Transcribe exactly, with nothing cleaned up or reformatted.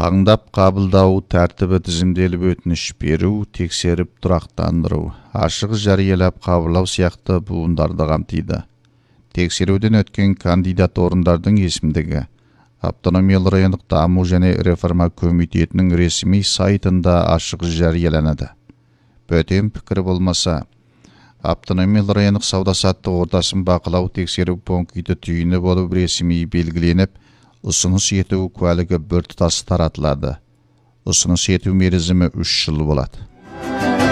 Таңдап қабылдау тәртібі тізімделіп өтініш беру, тексеріп тұрақтандыру, ашық жариялап қабылдау сияқты буындарды қамтиды. Тексеруден өткен кандидат орындардың есімдігі Автономиялы райондық даму және реформа комитетінің ресми сайтында ашық жарияланады. Бөтен пікір болмаса, Автономиялы райондық сауда-саттық ортасын бақылау тексеру пункті түйіні болып ресми белгіленіп, ұсыныс ету куәлігі біртұтас таратылады. Ұсыныс ету мерзімі үш жыл болады.